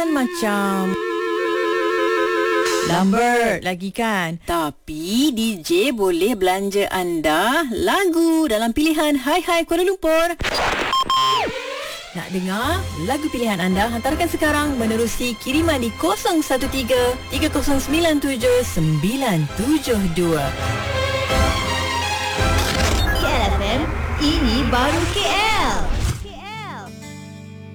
Macam Lambert lagi kan. Tapi DJ boleh belanja anda lagu dalam pilihan Hai Hai Kuala Lumpur. Nak dengar lagu pilihan anda? Hantarkan sekarang menerusi kiriman di 013 3097 972. KLFM, ini baru KL.